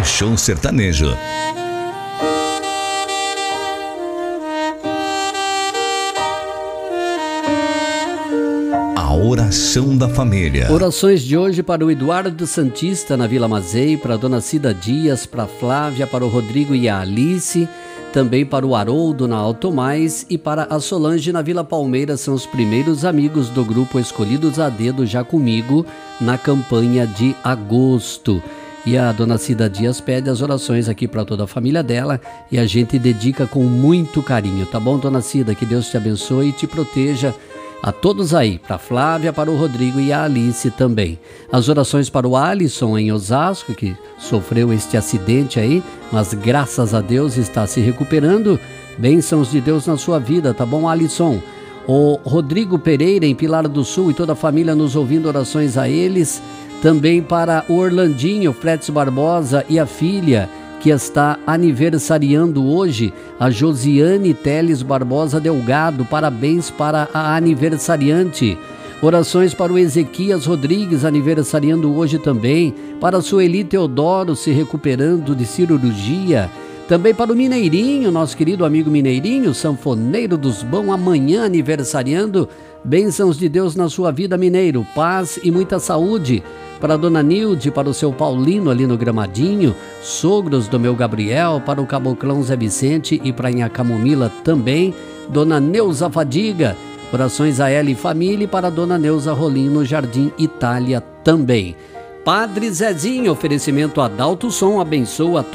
Show Sertanejo. A oração da família. Orações de hoje para o Eduardo Santista na Vila Mazei, para a dona Cida Dias, para a Flávia, para o Rodrigo e a Alice, também para o Haroldo na Alto Mais e para a Solange na Vila Palmeira. São os primeiros amigos do grupo Escolhidos a Dedo Já Comigo na campanha de agosto. E a dona Cida Dias pede as orações aqui para toda a família dela e a gente dedica com muito carinho, tá bom, dona Cida? Que Deus te abençoe e te proteja. A todos aí, para a Flávia, para o Rodrigo e a Alice também. As orações para o Alisson em Osasco, que sofreu este acidente aí, mas graças a Deus está se recuperando. Bênçãos de Deus na sua vida, tá bom, Alisson? O Rodrigo Pereira em Pilar do Sul e toda a família nos ouvindo, orações a eles. Também para o Orlandinho, Fretes Barbosa e a filha, que está aniversariando hoje, a Josiane Teles Barbosa Delgado. Parabéns para a aniversariante. Orações para o Ezequias Rodrigues, aniversariando hoje também. Para a Sueli Teodoro, se recuperando de cirurgia. Também para o Mineirinho, nosso querido amigo Mineirinho, sanfoneiro dos bons, amanhã aniversariando. Bênçãos de Deus na sua vida, Mineiro. Paz e muita saúde. Para a dona Nilde, para o seu Paulino ali no Gramadinho, sogros do meu Gabriel, para o Caboclão Zé Vicente e para a Inha Camomila também, dona Neuza Fadiga, orações a ela e família, e para a dona Neuza Rolim no Jardim Itália também. Padre Zezinho, oferecimento Adalto Som, abençoa